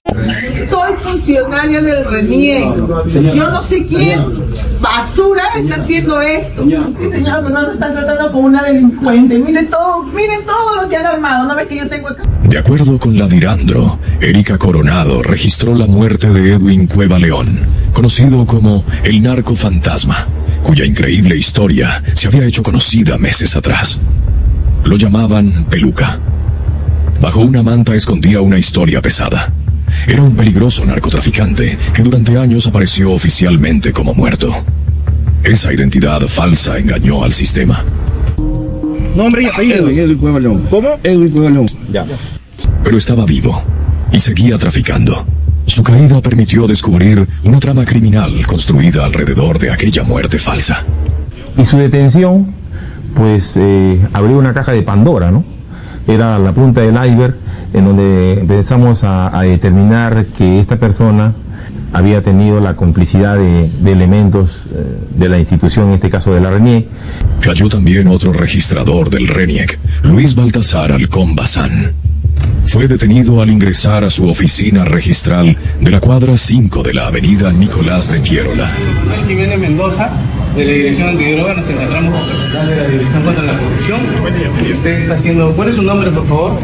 Soy funcionaria del RENIEC. Yo no sé quién basura está haciendo esto. Sí, señor, no nos están tratando como una delincuente. Miren todo lo que han armado. ¿No ves que yo tengo acá? De acuerdo con la Dirandro, Erika Coronado registró la muerte de Edwin Cueva León, conocido como el narco fantasma, cuya increíble historia se había hecho conocida meses atrás. Lo llamaban Peluca. Bajo una manta escondía una historia pesada. Era un peligroso narcotraficante que durante años apareció oficialmente como muerto. Esa identidad falsa engañó al sistema. Nombre y apellido. Edwin Cueva León. ¿Cómo? Edwin Cueva León. Ya. Pero estaba vivo y seguía traficando. Su caída permitió descubrir una trama criminal construida alrededor de aquella muerte falsa. Y su detención, pues, abrió una caja de Pandora, ¿no? Era la punta del iceberg en donde empezamos a determinar que esta persona había tenido la complicidad de elementos de la institución, en este caso de la RENIEC. Cayó también otro registrador del RENIEC, Luis Baltasar Alcón Bazán. Fue detenido al ingresar a su oficina registral de la cuadra 5 de la avenida Nicolás de Piérola. Jiménez Mendoza, de la Dirección Antidroga, nos encontramos con el capitán de la División contra la Corrupción. Y usted está haciendo... ¿Cuál es su nombre, por favor?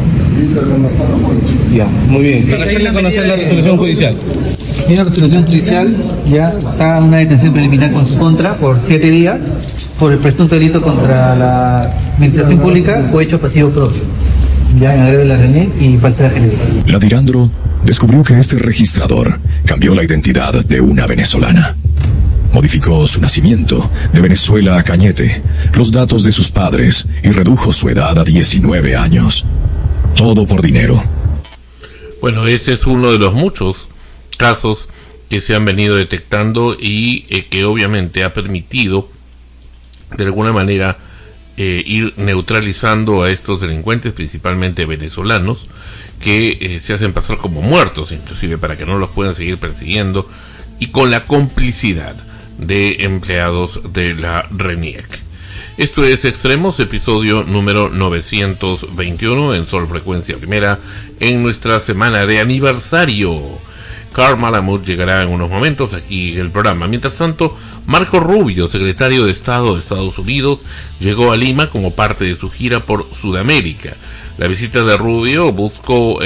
Ya, muy bien. Para hacerle conocer la resolución judicial. En la resolución judicial ya está una detención preliminar con su contra por 7 días por el presunto delito contra la administración pública o hecho pasivo propio. Ya en agrego de la RENIEC y falsedad jurídica. La Dirandro descubrió que este registrador cambió la identidad de una venezolana. Modificó su nacimiento de Venezuela a Cañete, los datos de sus padres y redujo su edad a 19 años. Todo por dinero. Bueno, ese es uno de los muchos casos que se han venido detectando y que obviamente ha permitido de alguna manera ir neutralizando a estos delincuentes, principalmente venezolanos, que se hacen pasar como muertos, inclusive para que no los puedan seguir persiguiendo, y con la complicidad de empleados de la RENIEC. Esto es Extremos, episodio número 921 en Sol Frecuencia Primera, en nuestra semana de aniversario. Karl Malamud llegará en unos momentos aquí en el programa. Mientras tanto, Marco Rubio, secretario de Estado de Estados Unidos, llegó a Lima como parte de su gira por Sudamérica. La visita de Rubio buscó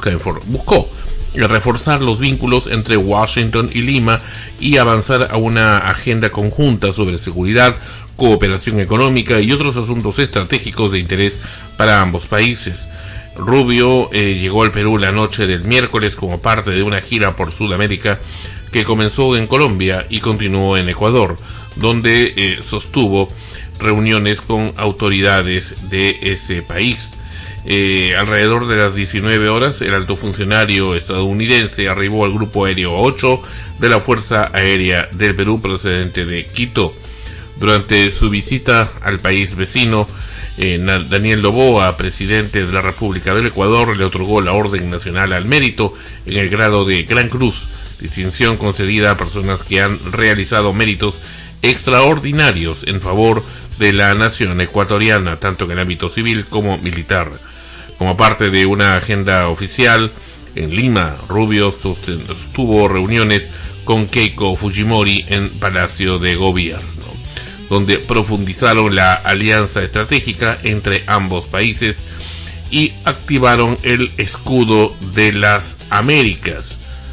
reforzar los vínculos entre Washington y Lima y avanzar a una agenda conjunta sobre seguridad, cooperación económica y otros asuntos estratégicos de interés para ambos países. Rubio llegó al Perú la noche del miércoles como parte de una gira por Sudamérica que comenzó en Colombia y continuó en Ecuador, donde sostuvo reuniones con autoridades de ese país. Alrededor de las 19 horas, el alto funcionario estadounidense arribó al Grupo Aéreo 8 de la Fuerza Aérea del Perú procedente de Quito. Durante su visita al país vecino, Daniel Noboa, presidente de la República del Ecuador, le otorgó la Orden Nacional al Mérito en el grado de Gran Cruz, distinción concedida a personas que han realizado méritos extraordinarios en favor de la nación ecuatoriana, tanto en el ámbito civil como militar. Como parte de una agenda oficial, en Lima, Rubio sostuvo reuniones con Keiko Fujimori en Palacio de Gobierno, donde profundizaron la alianza estratégica entre ambos países y activaron el escudo de las Américas,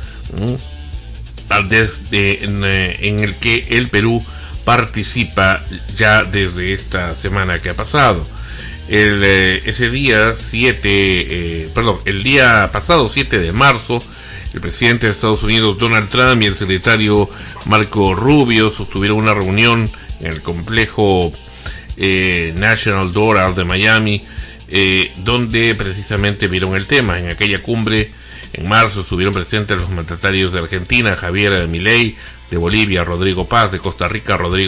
en el que el Perú participa ya desde esta semana que ha pasado. El día pasado 7 de marzo, el presidente de Estados Unidos Donald Trump y el secretario Marco Rubio sostuvieron una reunión en el complejo National Doral de Miami, donde precisamente vieron el tema. En aquella cumbre en marzo estuvieron presentes los mandatarios de Argentina, Javier Milei, de Bolivia, Rodrigo Paz, de Costa Rica, Rodrigo